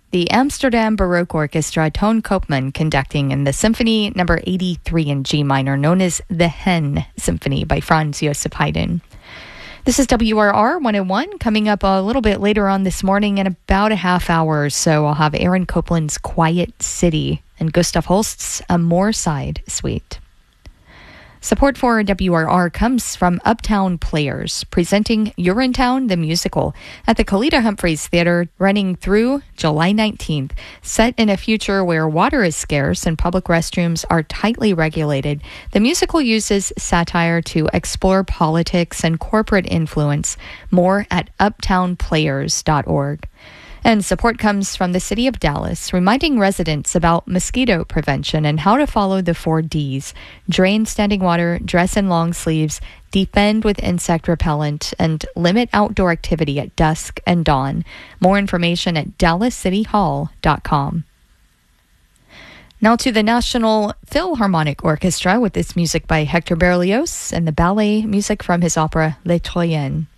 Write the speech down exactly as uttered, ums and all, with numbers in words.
The Amsterdam Baroque Orchestra, Toon Koopman conducting in the Symphony number eighty-three in G minor, known as the Hen Symphony by Franz Joseph Haydn. This is W R R one oh one, coming up a little bit later on this morning in about a half hour or so. I'll have Aaron Copland's Quiet City and Gustav Holst's A Moorside Suite. Support for W R R comes from Uptown Players, presenting Urinetown the Musical at the Colita Humphreys Theater, running through July nineteenth. Set in a future where water is scarce and public restrooms are tightly regulated, the musical uses satire to explore politics and corporate influence. More at uptown players dot org. And support comes from the City of Dallas, reminding residents about mosquito prevention and how to follow the four Ds: drain standing water, dress in long sleeves, defend with insect repellent, and limit outdoor activity at dusk and dawn. More information at dallas city hall dot com. Now to the National Philharmonic Orchestra with this music by Hector Berlioz and the ballet music from his opera Les Troyens.